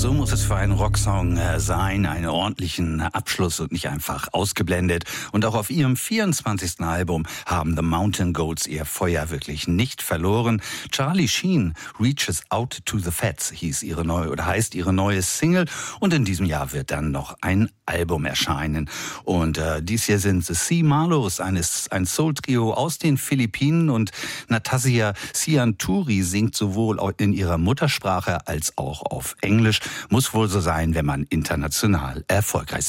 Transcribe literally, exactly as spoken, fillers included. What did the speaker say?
So muss es für einen Rocksong sein, einen ordentlichen Abschluss und nicht einfach ausgeblendet. Und auch auf ihrem vierundzwanzigsten Album haben The Mountain Goats ihr Feuer wirklich nicht verloren. Charlie Sheen, Reaches Out to the Fats, hieß ihre neue oder heißt ihre neue Single. Und in diesem Jahr wird dann noch ein Album erscheinen. Und äh, dies hier sind The Sea Marlows, eines, ein Soul-Trio aus den Philippinen. Und Natassia Sianturi singt sowohl in ihrer Muttersprache als auch auf Englisch. Muss wohl so sein, wenn man international erfolgreich